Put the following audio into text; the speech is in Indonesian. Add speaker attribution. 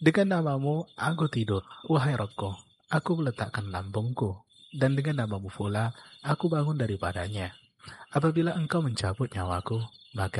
Speaker 1: Dengan namamu aku tidur, wahai Robku. Aku meletakkan lambungku, dan dengan namamu pula aku bangun daripadanya. Apabila engkau mencabut nyawaku, maka